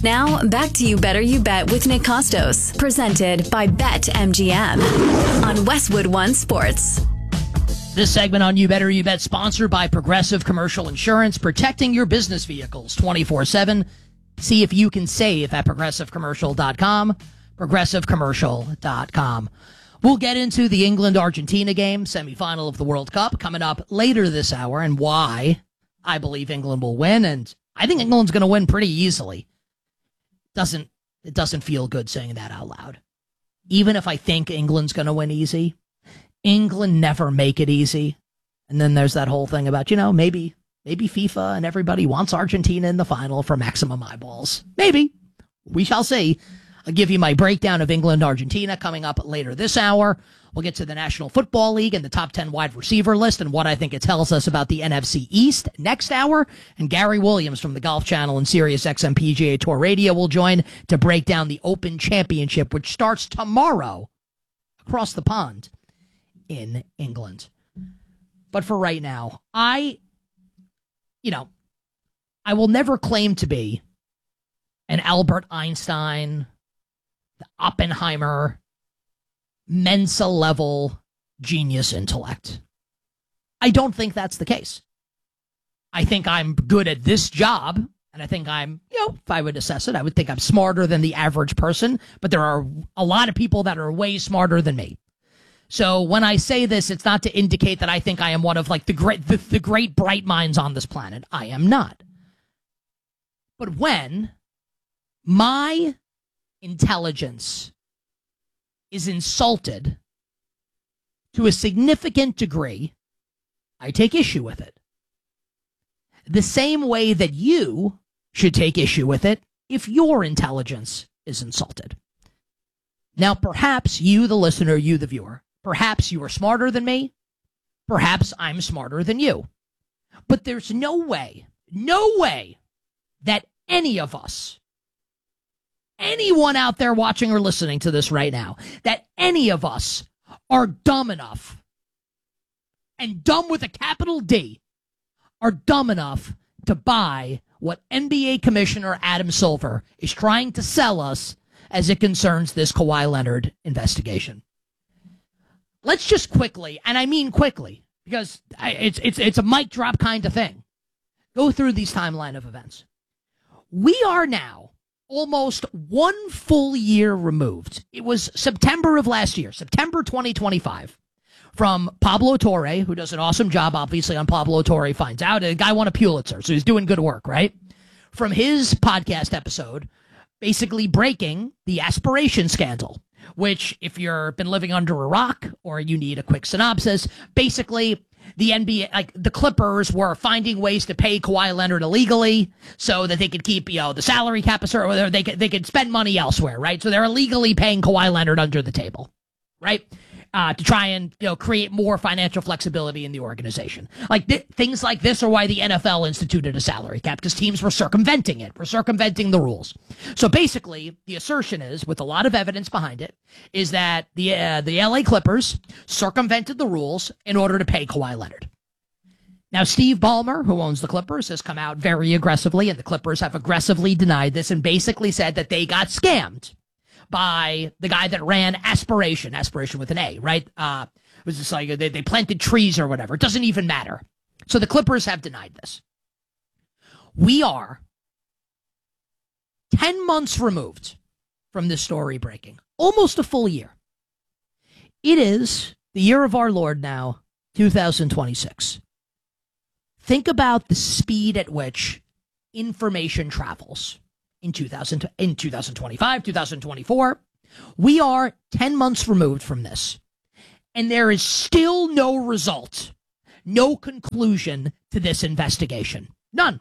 Now, back to You Better You Bet with Nick Costos, presented by BetMGM on Westwood One Sports. This segment on You Better You Bet, sponsored by Progressive Commercial Insurance, protecting your business vehicles 24/7. See if you can save at progressivecommercial.com, progressivecommercial.com. We'll get into the England-Argentina game, semifinal of the World Cup, coming up later this hour, and why I believe England will win, and I think England's going to win pretty easily. It doesn't feel good saying that out loud. Even if I think England's going to win easy, England never make it easy. And then there's that whole thing about, maybe FIFA and everybody wants Argentina in the final for maximum eyeballs. Maybe. We shall see. I'll give you my breakdown of England-Argentina coming up later this hour. We'll get to the National Football League and the top 10 wide receiver list and what I think it tells us about the NFC East next hour. And Gary Williams from the Golf Channel and Sirius XM PGA Tour Radio will join to break down the Open Championship, which starts tomorrow across the pond in England. But for right now, I will never claim to be an Albert Einstein, the Oppenheimer, Mensa-level genius intellect. I don't think that's the case. I think I'm good at this job, and I think I'm, if I would assess it, I would think I'm smarter than the average person, but there are a lot of people that are way smarter than me. So when I say this, it's not to indicate that I think I am one of the great bright minds on this planet. I am not. But when my intelligence is insulted to a significant degree, I take issue with it. The same way that you should take issue with it if your intelligence is insulted. Now, perhaps you, the listener, you, the viewer, perhaps you are smarter than me. Perhaps I'm smarter than you. But there's no way that any of us, anyone out there watching or listening to this right now, that any of us are dumb enough, and dumb with a capital D, are dumb enough to buy what NBA Commissioner Adam Silver is trying to sell us as it concerns this Kawhi Leonard investigation. Let's just quickly, and I mean quickly, because it's a mic drop kind of thing, go through these timeline of events. We are now almost 1 full year removed. It was September of last year, September 2025, from Pablo Torre, who does an awesome job, obviously, on Pablo Torre Finds Out. The guy won a Pulitzer, so he's doing good work, right? From his podcast episode, basically breaking the aspiration scandal, which, if you've been living under a rock or you need a quick synopsis, basically the NBA, the Clippers were finding ways to pay Kawhi Leonard illegally so that they could keep, the salary cap, or they could spend money elsewhere, right? So they're illegally paying Kawhi Leonard under the table, right? To try and create more financial flexibility in the organization. Things like this are why the NFL instituted a salary cap, because teams were circumventing it. We're circumventing the rules. So basically, the assertion is, with a lot of evidence behind it, is that the LA Clippers circumvented the rules in order to pay Kawhi Leonard. Now, Steve Ballmer, who owns the Clippers, has come out very aggressively, and the Clippers have aggressively denied this and basically said that they got scammed by the guy that ran Aspiration with an A, right? It was just they planted trees or whatever. It doesn't even matter. So the Clippers have denied this. We are 10 months removed from this story breaking. Almost a full year. It is the year of our Lord now, 2026. Think about the speed at which information travels. In 2025, 2024, we are 10 months removed from this. And there is still no result, no conclusion to this investigation. None.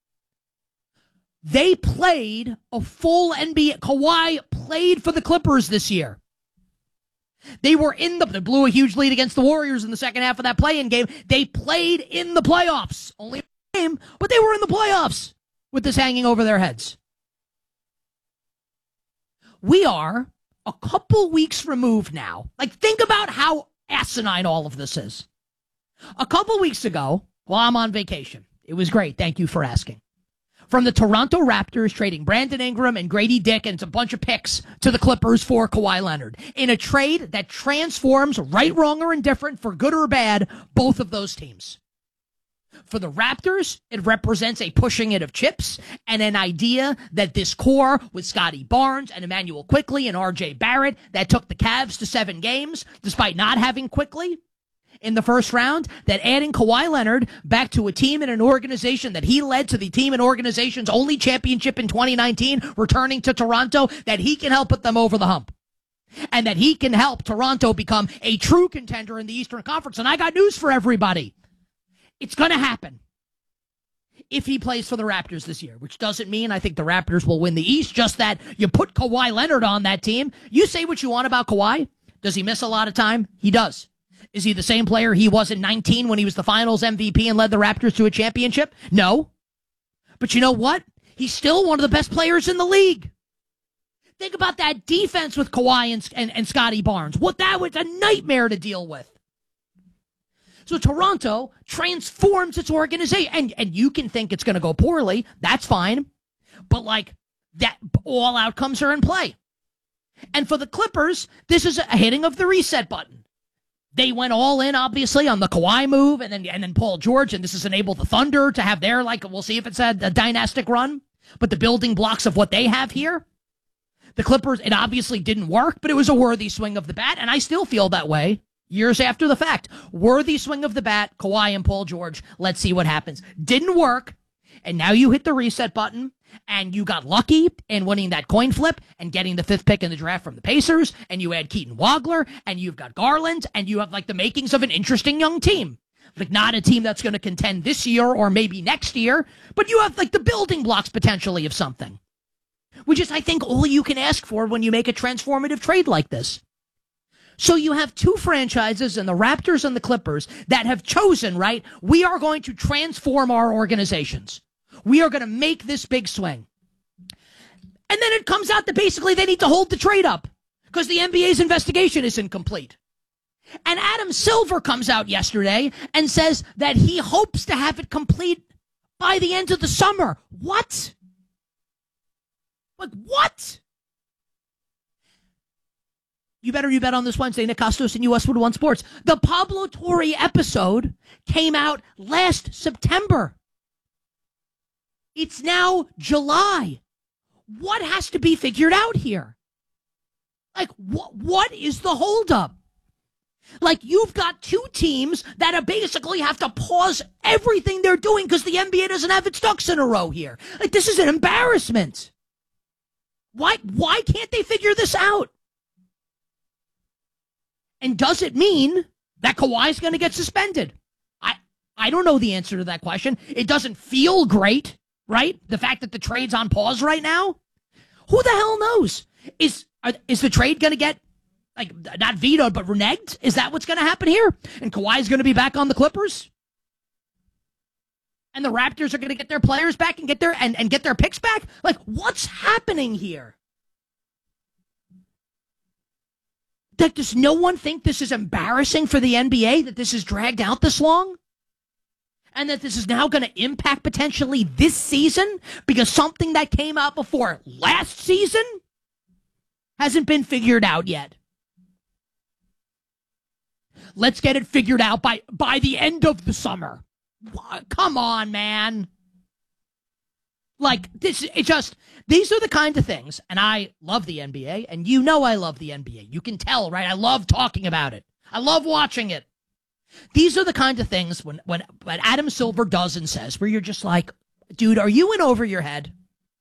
They played a full NBA. Kawhi played for the Clippers this year. They were they blew a huge lead against the Warriors in the second half of that play-in game. They played in the playoffs. Only a game, but they were in the playoffs with this hanging over their heads. We are a couple weeks removed now. Think about how asinine all of this is. A couple weeks ago, while I'm on vacation, it was great. Thank you for asking. from the Toronto Raptors trading Brandon Ingram and Grady Dick and a bunch of picks to the Clippers for Kawhi Leonard in a trade that transforms right, wrong, or indifferent, for good or bad, both of those teams. For the Raptors, it represents a pushing it of chips and an idea that this core with Scotty Barnes and Emmanuel Quickley and RJ Barrett that took the Cavs to 7 games, despite not having Quickley in the first round, that adding Kawhi Leonard back to a team and an organization that he led to the team and organization's only championship in 2019, returning to Toronto, that he can help put them over the hump. And that he can help Toronto become a true contender in the Eastern Conference. And I got news for everybody. It's going to happen if he plays for the Raptors this year, which doesn't mean I think the Raptors will win the East, just that you put Kawhi Leonard on that team. You say what you want about Kawhi. Does he miss a lot of time? He does. Is he the same player he was in 19 when he was the finals MVP and led the Raptors to a championship? No. But you know what? He's still one of the best players in the league. Think about that defense with Kawhi and Scotty Barnes. What that was a nightmare to deal with. So Toronto transforms its organization, and you can think it's going to go poorly. That's fine. But like that, all outcomes are in play. And for the Clippers, this is a hitting of the reset button. They went all in, obviously, on the Kawhi move, and then Paul George, and this has enabled the Thunder to have their, we'll see if it's a dynastic run. But the building blocks of what they have here, the Clippers, it obviously didn't work, but it was a worthy swing of the bat, and I still feel that way. Years after the fact, worthy swing of the bat, Kawhi and Paul George. Let's see what happens. Didn't work, and now you hit the reset button, and you got lucky in winning that coin flip and getting the 5th pick in the draft from the Pacers, and you add Keaton Wagler, and you've got Garland, and you have the makings of an interesting young team. Not a team that's going to contend this year or maybe next year, but you have the building blocks potentially of something, which is, I think, all you can ask for when you make a transformative trade like this. So you have two franchises in the Raptors and the Clippers that have chosen, right? We are going to transform our organizations. We are going to make this big swing. And then it comes out that basically they need to hold the trade up because the NBA's investigation isn't complete. And Adam Silver comes out yesterday and says that he hopes to have it complete by the end of the summer. What? What? You bet on this Wednesday. Nick Kostos and Westwood One Sports. The Pablo Torre episode came out last September. It's now July. What has to be figured out here? What is the holdup? You've got two teams that basically have to pause everything they're doing because the NBA doesn't have its ducks in a row here. This is an embarrassment. Why can't they figure this out? And does it mean that Kawhi's going to get suspended? I don't know the answer to that question. It doesn't feel great, right? The fact that the trade's on pause right now. Who the hell knows? Is the trade going to get, not vetoed, but reneged? Is that what's going to happen here? And Kawhi's going to be back on the Clippers? And the Raptors are going to get their players back and get their picks back? What's happening here? Does no one think this is embarrassing for the NBA, that this is dragged out this long? And that this is now going to impact potentially this season because something that came out before last season hasn't been figured out yet. Let's get it figured out by the end of the summer. Come on, man. These are the kind of things, and I love the NBA, and you know I love the NBA. You can tell, right? I love talking about it. I love watching it. These are the kind of things when Adam Silver does and says, where you're just like, dude, are you in over your head?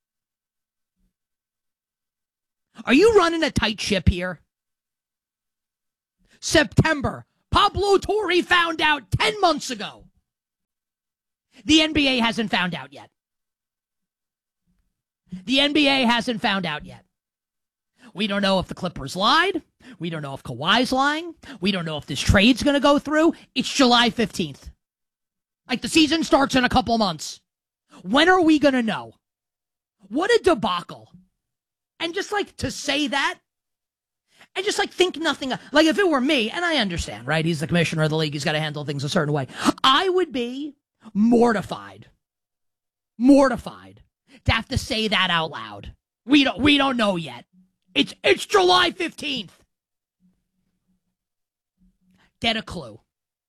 Are you running a tight ship here? September. Pablo Torre found out 10 months ago. The NBA hasn't found out yet. The NBA hasn't found out yet. We don't know if the Clippers lied. We don't know if Kawhi's lying. We don't know if this trade's going to go through. It's July 15th. The season starts in a couple months. When are we going to know? What a debacle. And just to say that, and just think nothing. If it were me, and I understand, right? He's the commissioner of the league. He's got to handle things a certain way. I would be mortified to have to say that out loud. We don't know yet. It's July 15th. Get a clue.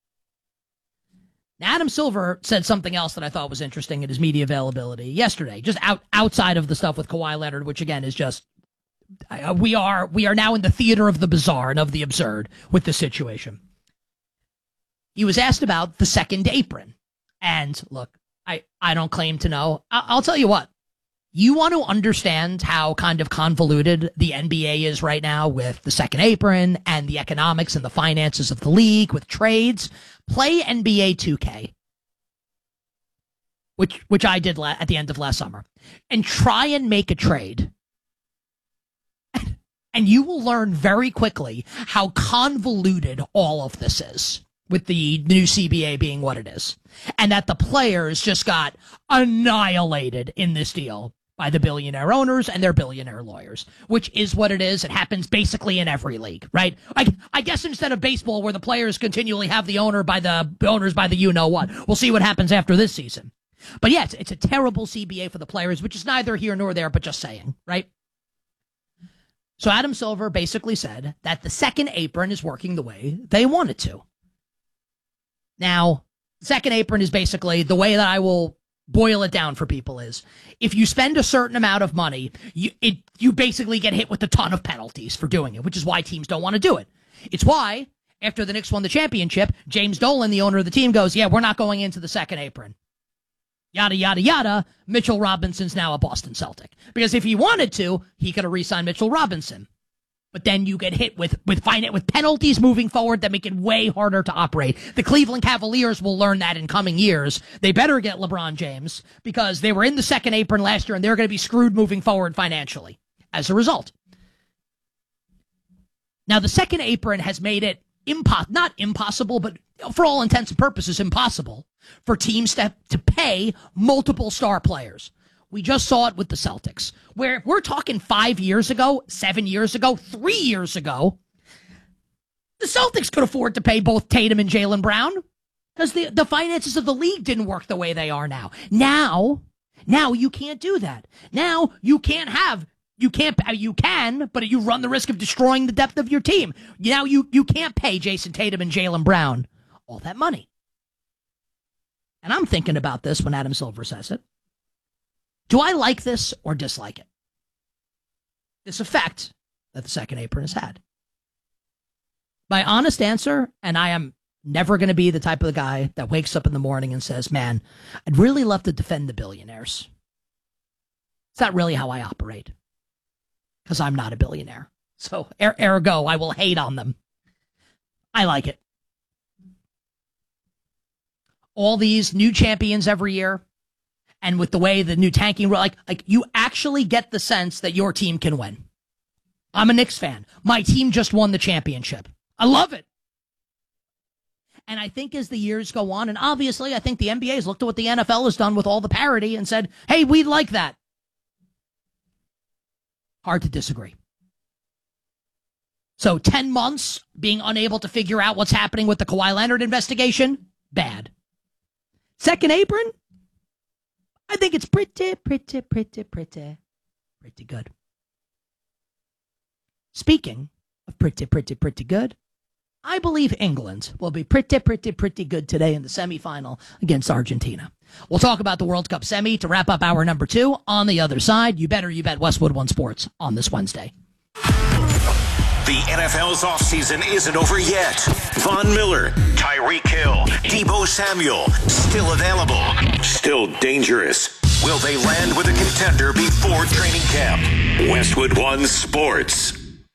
Now, Adam Silver said something else that I thought was interesting in his media availability yesterday, just outside of the stuff with Kawhi Leonard, which again is just we are now in the theater of the bizarre and of the absurd with the situation. He was asked about the second apron. And look, I don't claim to know. I'll tell you what. You want to understand how kind of convoluted the NBA is right now with the second apron and the economics and the finances of the league with trades? Play NBA 2K, which I did at the end of last summer, and try and make a trade. And you will learn very quickly how convoluted all of this is, with the new CBA being what it is. And that the players just got annihilated in this deal by the billionaire owners and their billionaire lawyers, which is what it is. It happens basically in every league, right? I guess instead of baseball, where the players continually have the owners by the you-know-what. We'll see what happens after this season. But yeah, it's a terrible CBA for the players, which is neither here nor there, but just saying, right? So Adam Silver basically said that the second apron is working the way they want it to. Now, second apron is basically the way that I will boil it down for people is if you spend a certain amount of money, you basically get hit with a ton of penalties for doing it, which is why teams don't want to do it. It's why after the Knicks won the championship, James Dolan, the owner of the team, goes, yeah, we're not going into the second apron. Yada, yada, yada. Mitchell Robinson's now a Boston Celtic. Because if he wanted to, he could have re-signed Mitchell Robinson. But then you get hit with penalties moving forward that make it way harder to operate. The Cleveland Cavaliers will learn that in coming years. They better get LeBron James because they were in the second apron last year and they're going to be screwed moving forward financially as a result. Now, the second apron has made it not impossible, but for all intents and purposes, impossible for teams to pay multiple star players. We just saw it with the Celtics, where if we're talking 5 years ago, 7 years ago, 3 years ago, the Celtics could afford to pay both Tatum and Jaylen Brown because the finances of the league didn't work the way they are now. Now you can't do that. Now you can, but you run the risk of destroying the depth of your team. Now you can't pay Jason Tatum and Jaylen Brown all that money. And I'm thinking about this when Adam Silver says it. Do I like this or dislike it? This effect that the second apron has had. My honest answer, and I am never going to be the type of guy that wakes up in the morning and says, man, I'd really love to defend the billionaires. It's not really how I operate because I'm not a billionaire. So ergo, I will hate on them. I like it. All these new champions every year. And with the way the new tanking, like you actually get the sense that your team can win. I'm a Knicks fan. My team just won the championship. I love it. And I think as the years go on, and obviously I think the NBA has looked at what the NFL has done with all the parity and said, hey, we like that. Hard to disagree. So 10 months being unable to figure out what's happening with the Kawhi Leonard investigation, bad. Second apron? I think it's pretty good. Speaking of pretty good, I believe England will be pretty good today in the semifinal against Argentina. We'll talk about the World Cup semi to wrap up hour number 2 on the other side. You bet Westwood One Sports on this Wednesday. The NFL's offseason isn't over yet. Von Miller, Tyreek Hill, Deebo Samuel, still available, still dangerous. Will they land with a contender before training camp? Westwood One Sports.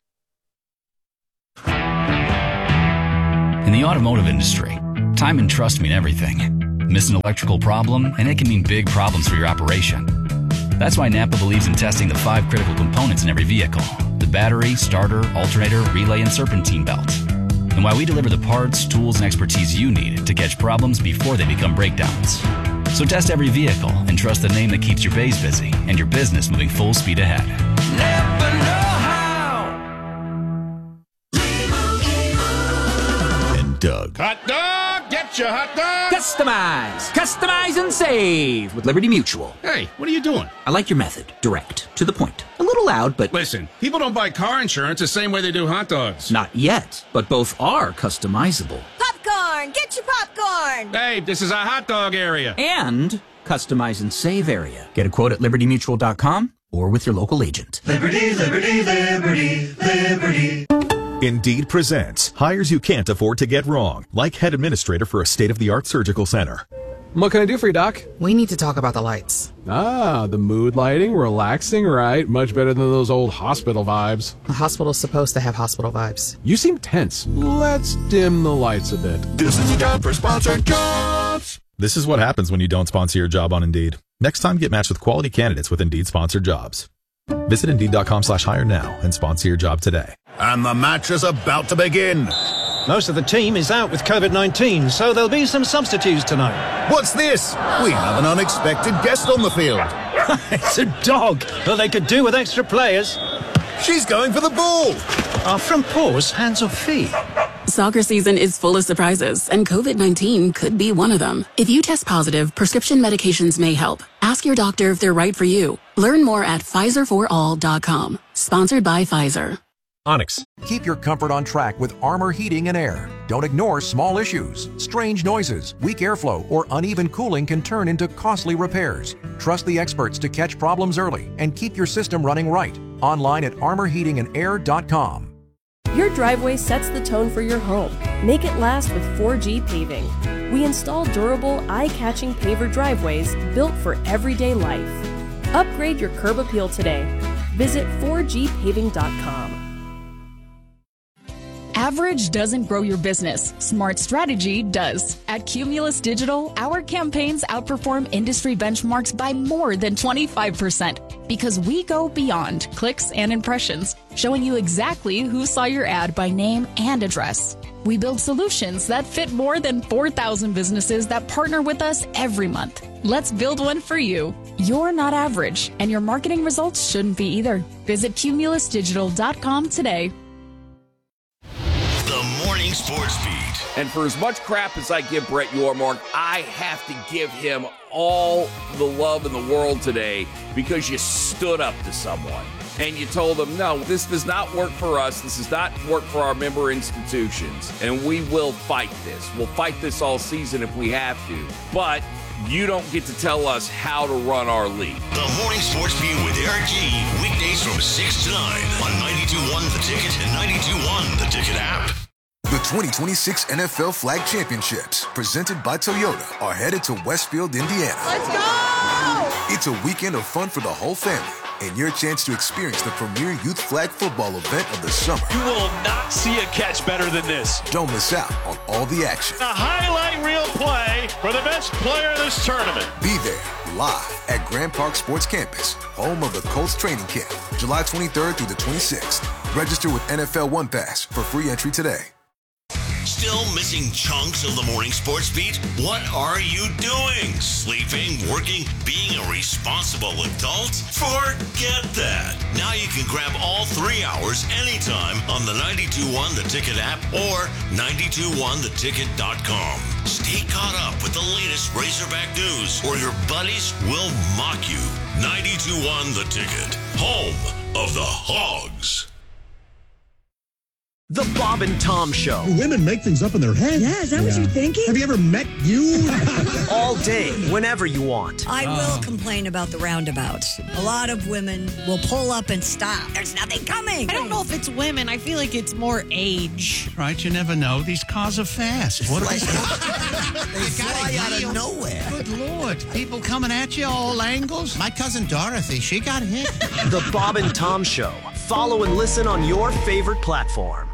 In the automotive industry, time and trust mean everything. Miss an electrical problem, and it can mean big problems for your operation. That's why Napa believes in testing the 5 critical components in every vehicle: the battery, starter, alternator, relay, and serpentine belt. And why we deliver the parts, tools, and expertise you need to catch problems before they become breakdowns. So test every vehicle and trust the name that keeps your bays busy and your business moving full speed ahead. Napa know how. And Doug. Hot dog! Get your hot dog! Customize and save with Liberty Mutual. Hey, what are you doing? I like your method. Direct. To the point. A little loud, but... Listen, people don't buy car insurance the same way they do hot dogs. Not yet, but both are customizable. Popcorn! Get your popcorn! Hey, this is our hot dog area. And customize and save area. Get a quote at libertymutual.com or with your local agent. Liberty, liberty, liberty, liberty. Indeed presents hires you can't afford to get wrong, like head administrator for a state-of-the-art surgical center. What can I do for you, Doc? We need to talk about the lights. Ah, the mood lighting, relaxing, right? Much better than those old hospital vibes. The hospital's supposed to have hospital vibes. You seem tense. Let's dim the lights a bit. This is a job for sponsored jobs. This is what happens when you don't sponsor your job on Indeed. Next time, get matched with quality candidates with Indeed sponsored jobs. Visit Indeed.com/hire now and sponsor your job today. And the match is about to begin. Most of the team is out with COVID-19, so there'll be some substitutes tonight. What's this? We have an unexpected guest on the field. It's a dog, but they could do with extra players. She's going for the ball. Our front paws, hands or feet? Soccer season is full of surprises, and COVID-19 could be one of them. If you test positive, prescription medications may help. Ask your doctor if they're right for you. Learn more at PfizerForAll.com. Sponsored by Pfizer. Onyx. Keep your comfort on track with Armor Heating and Air. Don't ignore small issues. Strange noises, weak airflow, or uneven cooling can turn into costly repairs. Trust the experts to catch problems early and keep your system running right. Online at armorheatingandair.com. Your driveway sets the tone for your home. Make it last with 4G Paving. We install durable, eye-catching paver driveways built for everyday life. Upgrade your curb appeal today. Visit 4gpaving.com. Average doesn't grow your business. Smart strategy does. At Cumulus Digital, our campaigns outperform industry benchmarks by more than 25% because we go beyond clicks and impressions, showing you exactly who saw your ad by name and address. We build solutions that fit more than 4,000 businesses that partner with us every month. Let's build one for you. You're not average, and your marketing results shouldn't be either. Visit cumulusdigital.com today. The Morning Sports Beat. And for as much crap as I give Brett Yormark, I have to give him all the love in the world today because you stood up to someone and you told them, no, this does not work for us. This does not work for our member institutions. And we will fight this. We'll fight this all season if we have to. But you don't get to tell us how to run our league. The Morning Sports Beat with Eric G. Weekdays from 6 to 9 on 92.1 The Ticket and 92.1 The Ticket app. The 2026 NFL Flag Championships, presented by Toyota, are headed to Westfield, Indiana. Let's go! It's a weekend of fun for the whole family and your chance to experience the premier youth flag football event of the summer. You will not see a catch better than this. Don't miss out on all the action. A highlight reel play for the best player of this tournament. Be there live at Grand Park Sports Campus, home of the Colts training camp, July 23rd through the 26th. Register with NFL One Pass for free entry today. Still missing chunks of the Morning Sports Beat? What are you doing? Sleeping, working, being a responsible adult? Forget that. Now you can grab all 3 hours anytime on the 92.1 The Ticket app or 92.1theticket.com. Stay caught up with the latest Razorback news or your buddies will mock you. 92.1 The Ticket, home of the Hogs. The Bob and Tom Show. Do women make things up in their head? Yeah, is that what you're thinking? Have you ever met you? All day, whenever you want. I will complain about the roundabouts. A lot of women will pull up and stop. There's nothing coming. I don't know if it's women. I feel like it's more age. Right, you never know. These cars are fast. What They fly out of nowhere. Good Lord. People coming at you all angles. My cousin Dorothy, she got hit. The Bob and Tom Show. Follow and listen on your favorite platform.